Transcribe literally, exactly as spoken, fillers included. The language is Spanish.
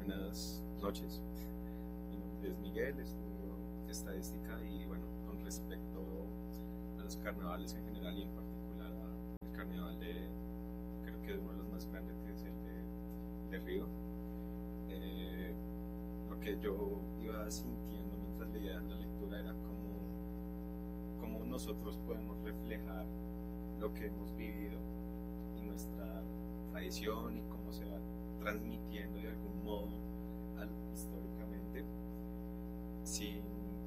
buenas noches. Mi nombre es Miguel, estudio estadística y bueno, con respecto a los carnavales en general y en particular al carnaval de, creo que es uno de los más grandes, que es el de, de Río, eh, lo que yo iba sintiendo mientras leía la lectura era como, como nosotros podemos reflejar lo que hemos vivido y nuestra tradición y cómo se va transmitiendo de algún modo al, históricamente sin